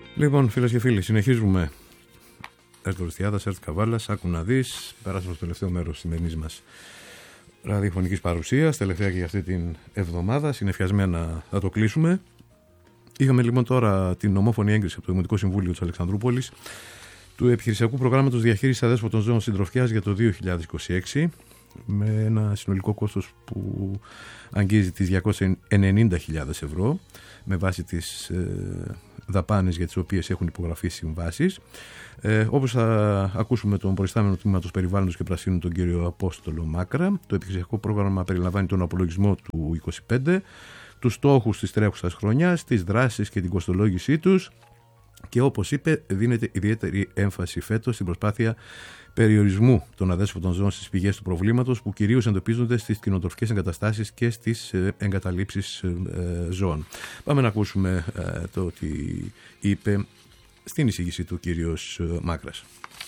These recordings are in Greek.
Λοιπόν, φίλες και φίλοι, συνεχίζουμε. Έρθω Ριστιάδας, Έρθ Καβάλας, άκου να δεις. Περάσαμε στο τελευταίο μέρος της σημερινής μας ραδιοφωνικής παρουσίας, τελευταία και για αυτή την εβδομάδα. Συνεφιασμένα θα το κλείσουμε. Είχαμε λοιπόν τώρα την ομόφωνη έγκριση από το Δημοτικό Συμβούλιο της Αλεξανδρούπολης του επιχειρησιακού προγράμματος διαχείρισης αδέσποτων ζώων συντροφιάς για το 2026, με ένα συνολικό κόστος που αγγίζει τις 290.000 ευρώ, με βάση τις δαπάνες για τις οποίες έχουν υπογραφεί συμβάσεις. Όπως θα ακούσουμε τον προϊστάμενο τμήματος περιβάλλοντος και πρασίνου, τον κύριο Απόστολο Μάκρα, το επιχειρησιακό πρόγραμμα περιλαμβάνει τον απολογισμό του 25, τους στόχους της τρέχουσας χρονιάς, τις δράσεις και την κοστολόγησή τους, και όπως είπε, δίνεται ιδιαίτερη έμφαση φέτος στην προσπάθεια περιορισμού των αδέσποτων ζώων στις πηγές του προβλήματος, που κυρίως εντοπίζονται στις κτηνοτροφικές εγκαταστάσεις και στις εγκαταλείψεις ζώων. Πάμε να ακούσουμε το ότι είπε στην εισήγηση του κύριος Μάκρας.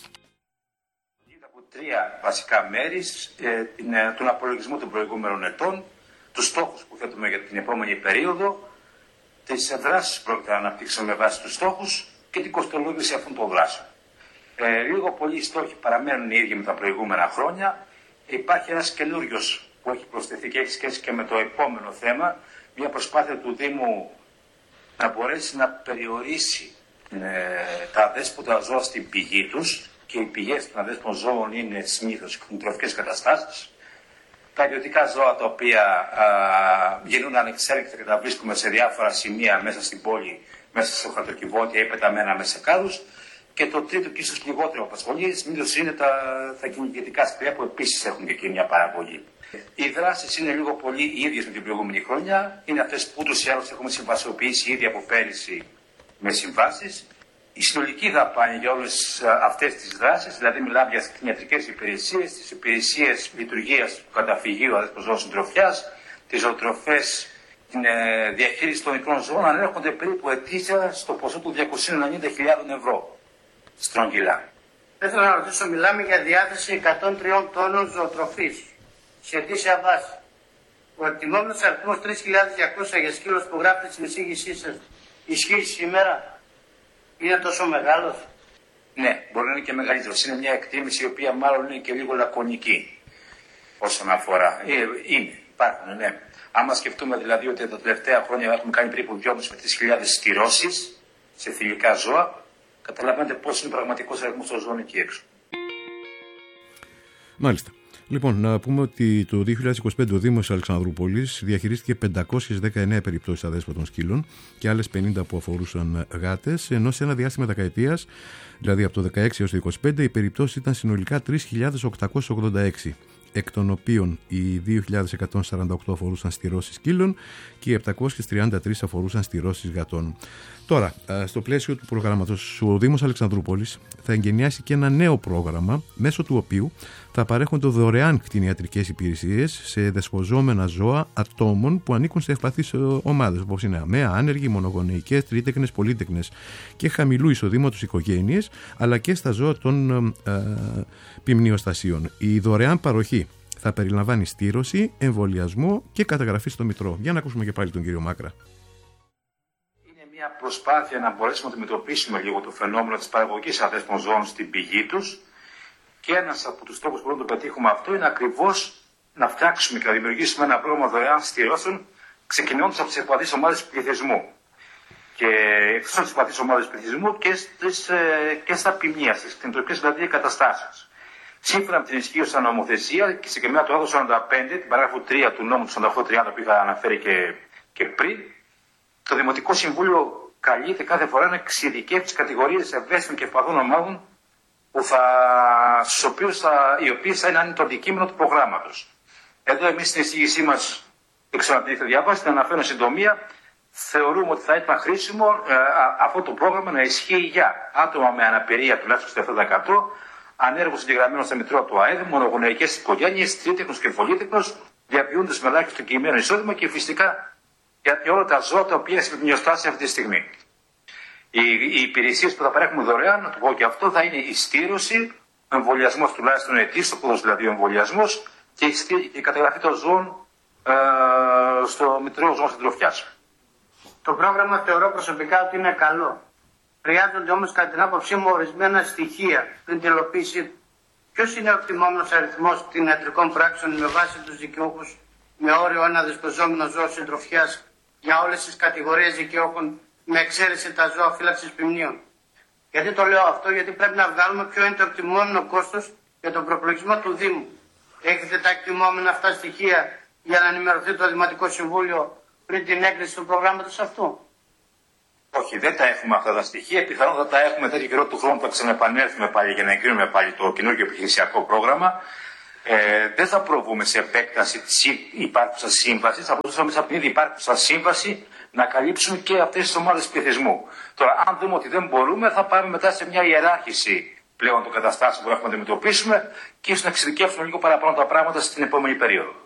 Από τρία βασικά μέρη, τον απολογισμό των προηγούμενων ετών, τους στόχους που θέτουμε για την επόμενη περίοδο, τις δράσεις που πρόκειται να αναπτύξουμε με βάση τους στόχους και την κοστολόγηση αυτών των δράσεων. Λίγο πολύ οι στόχοι παραμένουν οι ίδιοι με τα προηγούμενα χρόνια. Υπάρχει ένας καινούριος που έχει προσθεθεί και έχει σχέση και με το επόμενο θέμα, μια προσπάθεια του Δήμου να μπορέσει να περιορίσει τα αδέσποτα ζώα στην πηγή τους, και οι πηγές των αδέσποτων ζώων είναι συνήθως κτηνοτροφικές καταστάσεις. Τα ιδιωτικά ζώα τα οποία γίνουν ανεξέλεγκτα και τα βρίσκουμε σε διάφορα σημεία μέσα στην πόλη, μέσα στο χαρτοκιβώτια ή πεταμένα μέσα σε κάδους. Και το τρίτο και ίσως λιγότερο απασχολεί, συνήθως είναι τα κυνηγετικά σπηλαία, που επίσης έχουν και εκείνη μια παραβολή. Οι δράσεις είναι λίγο πολύ οι ίδιες με την προηγούμενη χρονιά. Είναι αυτές που ούτως ή άλλως έχουμε συμβασιοποιήσει ήδη από πέρυσι με συμβάσεις. Η συνολική δαπάνη για όλες αυτές τις δράσεις, δηλαδή μιλάμε για τις κτηνιατρικές υπηρεσίες, τις υπηρεσίες λειτουργίας του καταφυγείου αδέσποτων ζώων συντροφιάς, τις ζωοτροφές, την διαχείριση των μικρών ζώων, ανέρχονται περίπου ετήσια στο ποσό του 290.000 ευρώ στρογγυλά. Θα ήθελα να ρωτήσω, μιλάμε για διάθεση 103 τόνων ζωοτροφής σε ετήσια βάση. Ο εκτιμόμενος αριθμός 3.200 για σκύλος που γράφεται στην εισήγησή σας ισχύει σήμερα? Είναι τόσο μεγάλος? Ναι, μπορεί να είναι και μεγαλύτερος. Είναι μια εκτίμηση η οποία μάλλον είναι και λίγο λακωνική όσον αφορά. Υπάρχουν, ναι. Άμα σκεφτούμε δηλαδή ότι τα τελευταία χρόνια έχουμε κάνει περίπου 2.500 στηρώσεις σε θηλυκά ζώα, καταλαβαίνετε πώς είναι πραγματικός αριθμός των ζώων εκεί έξω. Μάλιστα. Λοιπόν, να πούμε ότι το 2025 ο Δήμος Αλεξανδρούπολης διαχειρίστηκε 519 περιπτώσεις αδέσποτων σκύλων και άλλες 50 που αφορούσαν γάτες, ενώ σε ένα διάστημα δεκαετίας, δηλαδή από το 16 έως το 25, οι περιπτώσεις ήταν συνολικά 3.886. Εκ των οποίων οι 2.148 αφορούσαν στηρώσεις σκύλων και οι 733 αφορούσαν στηρώσεις γατών. Τώρα, στο πλαίσιο του προγράμματος, ο Δήμος Αλεξανδρούπολης θα εγκαινιάσει και ένα νέο πρόγραμμα, μέσω του οποίου θα παρέχονται δωρεάν κτηνιατρικές υπηρεσίες σε δεσποζόμενα ζώα ατόμων που ανήκουν σε ευπαθείς ομάδες, όπως είναι αμαία, άνεργοι, μονογονεϊκές, τρίτεκνες, πολύτεκνες και χαμηλού εισοδήματος οικογένειες, αλλά και στα ζώα των ποιμνιοστασίων. Η δωρεάν παροχή θα περιλαμβάνει στήρωση, εμβολιασμό και καταγραφή στο Μητρό. Για να ακούσουμε και πάλι τον κύριο Μάκρα. Είναι μια προσπάθεια να μπορέσουμε να αντιμετωπίσουμε λίγο το φαινόμενο της παραγωγής αδέσποτων ζώων στην πηγή τους, και ένας από τους τρόπους που μπορούμε να το πετύχουμε αυτό είναι ακριβώς να φτιάξουμε και να δημιουργήσουμε ένα πρόγραμμα δωρεάν στηρώσεων, ξεκινώντας από τις ευπαθείς ομάδες πληθυσμού. Και εκτός από τις ευπαθείς ομάδες πληθυσμού και στα ποιμνία, στις κτηνοτροφικές δηλαδή εγκαταστάσεις. Σύμφωνα με την ισχύουσα νομοθεσία και συγκεκριμένα το άρθρο 45, την παράγραφο 3 του νόμου του 4830 που είχα αναφέρει και πριν, το Δημοτικό Συμβούλιο καλείται κάθε φορά να εξειδικεύσει τις κατηγορίες ευαίσθητων και ευπαθών ομάδων οι οποίες θα είναι το αντικείμενο του προγράμματος. Εδώ εμείς στην εισήγησή μας, δεν ξέρω αν την έχετε διαβάσει, την αναφέρω συντομία, θεωρούμε ότι θα ήταν χρήσιμο αυτό το πρόγραμμα να ισχύει για άτομα με αναπηρία τουλάχιστον στο 7%, ανέργους εγγεγραμμένους στα Μητρώα του ΑΕΔ, μονογονεϊκές οικογένειες, τρίτεκνους και πολύτεκνους, διαβιούντες με ελάχιστο κειμένο εισόδημα και φυσικά για όλα τα ζώα τα οποία είναι σε μειοστάση αυτή τη στιγμή. Οι υπηρεσίες που θα παρέχουμε δωρεάν, να το πω και αυτό, θα είναι η στήρωση, ο εμβολιασμός τουλάχιστον ετήσιο, δηλαδή ο εμβολιασμός, και η καταγραφή των ζώων στο Μητρό Ζώων Συντροφιάς. Το πρόγραμμα θεωρώ προσωπικά ότι είναι καλό. Χρειάζονται όμως κατά την άποψή μου ορισμένα στοιχεία πριν την υλοποίησή του. Ποιος είναι ο εκτιμόμενος αριθμός κτηνιατρικών πράξεων με βάση τους δικαιούχους με όριο ένα δυσκοζόμενο ζώο συντροφιάς για όλες τις κατηγορίες δικαιούχων με εξαίρεση τα ζώα φύλαξης ποιμνίων? Γιατί το λέω αυτό? Γιατί πρέπει να βγάλουμε ποιο είναι το εκτιμόμενο κόστος για τον προπολογισμό του Δήμου. Έχετε τα εκτιμόμενα αυτά στοιχεία για να ενημερωθεί το Δημοτικό Συμβούλιο πριν την έγκριση του προγράμματος αυτού? Όχι, δεν τα έχουμε αυτά τα στοιχεία. Πιθανόν θα τα έχουμε τέτοιο καιρό του χρόνου που θα ξαναεπανέλθουμε πάλι για να εγκρίνουμε πάλι το καινούργιο επιχειρησιακό πρόγραμμα. Δεν θα προβούμε σε επέκταση της υπάρχουσας σύμβασης. Θα μπορούσαμε μέσα από την ίδια υπάρχουσα σύμβαση να καλύψουμε και αυτές τις ομάδες πληθυσμού. Τώρα, αν δούμε ότι δεν μπορούμε, θα πάμε μετά σε μια ιεράρχηση πλέον των καταστάσεων που έχουμε να αντιμετωπίσουμε και ίσως να εξειδικεύσουμε λίγο παραπάνω τα πράγματα στην επόμενη περίοδο.